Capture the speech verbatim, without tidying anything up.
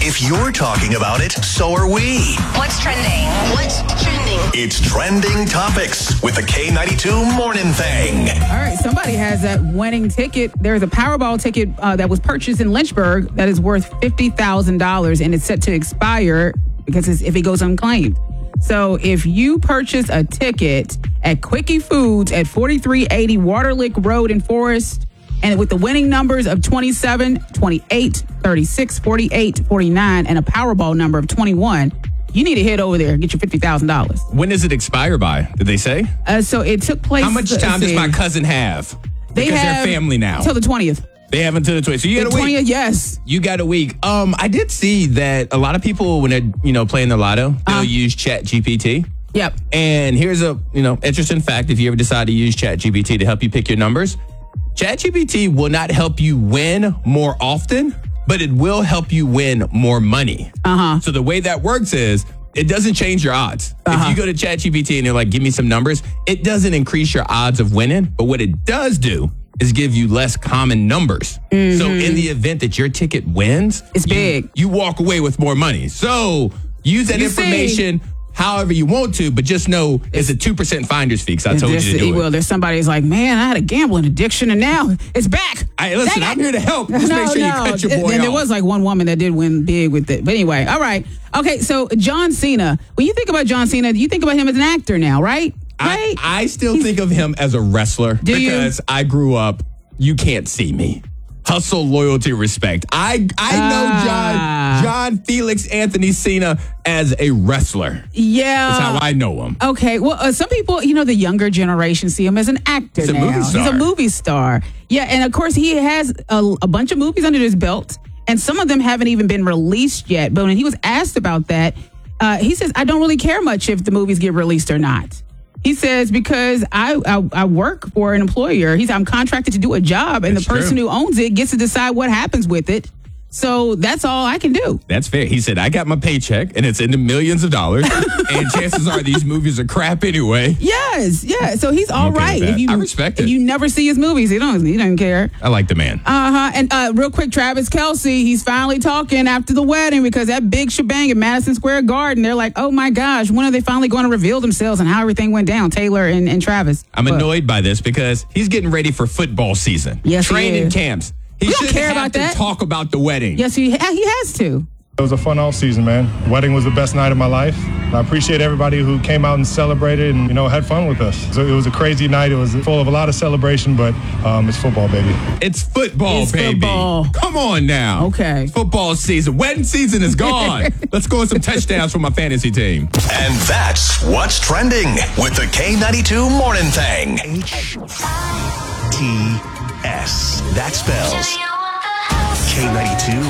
If you're talking about it, so are we. What's trending? What's trending? It's Trending Topics with the K ninety-two Morning Thing. All right, somebody has that winning ticket. There's a Powerball ticket uh, that was purchased in Lynchburg that is worth fifty thousand dollars, and it's set to expire because it's, if it goes unclaimed. So if you purchase a ticket at Quickie Foods at forty-three eighty Waterlick Road in Forest, and with the winning numbers of twenty-seven, twenty-eight, thirty-six, forty-eight, forty-nine, and a Powerball number of twenty-one, you need to head over there and get your fifty thousand dollars. When does it expire by? Did they say? Uh, so it took place. How much time does my cousin have? They because have they're family now. Until the twentieth. They have until the twentieth. So you The got a week. twentieth, yes. You got a week. Um, I did see that a lot of people, when they're, you know, playing the lotto, they'll Uh, use Chat G P T. Yep. And here's a, you know, interesting fact. If you ever decide to use Chat G P T to help you pick your numbers, Chat G P T will not help you win more often, but it will help you win more money. Uh-huh. So the way that works is it doesn't change your odds. Uh-huh. If you go to Chat G P T and they're like, give me some numbers, it doesn't increase your odds of winning. But what it does do is give you less common numbers. Mm-hmm. So in the event that your ticket wins, It's you, big. You walk away with more money. So use that You see- information however you want to, but just know it's a two percent finder's fee because I told This- you to do well, it. there's somebody who's like, man, I had a gambling addiction and now it's back. Hey, listen, Dang I'm it. here to help. Just no, make sure no. you cut your boy And there off. was like one woman that did win big with it. But anyway, all right. Okay, so John Cena. When you think about John Cena, you think about him as an actor now, right? Right? I, I still think of him as a wrestler Do you? because I grew up, you can't see me. Hustle, loyalty, respect. I I know Ah. John John Felix Anthony Cena as a wrestler. yeah. That's how I know him. Okay, well, uh, some people, you know, the younger generation see him as an actor He's a now. movie He's star. a movie star. Yeah, and of course, he has a, a bunch of movies under his belt, and some of them haven't even been released yet. But when he was asked about that, uh, he says, I don't really care much if the movies get released or not. He says, because I, I I work for an employer. He's I'm contracted to do a job, and That's the person true. who owns it gets to decide what happens with it. So that's all I can do. That's fair. He said, I got my paycheck and it's in the millions of dollars. And chances are these movies are crap anyway. Yes, yeah. So he's all okay with right. that. If you I respect if it. you never see his movies, he don't he doesn't care. I like the man. Uh huh. And uh, real quick, Travis Kelce, he's finally talking after the wedding because that big shebang at Madison Square Garden. They're like, oh my gosh, when are they finally going to reveal themselves and how everything went down? Taylor and, and Travis. I'm But- annoyed by this because he's getting ready for football season. Yes, he Training is. camps. He We don't shouldn't care have about to that. talk about the wedding. Yes, he ha- he has to. It was a fun off season, man. Wedding was the best night of my life. I appreciate everybody who came out and celebrated and, you know, had fun with us. So it was a crazy night. It was full of a lot of celebration, but um, it's football, baby. It's football, It's baby. football. Come on now. Okay. Football season. Wedding season is gone. Let's go with some touchdowns for my fantasy team. And that's what's trending with the K ninety-two Morning Thing. H T S. That spells K ninety-two